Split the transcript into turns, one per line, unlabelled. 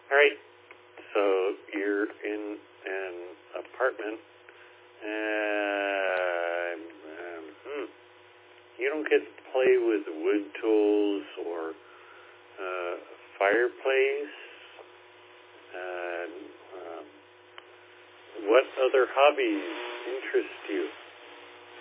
All right. So you're in an apartment, and you don't get to play with wood tools or fireplace. What other hobbies interest you?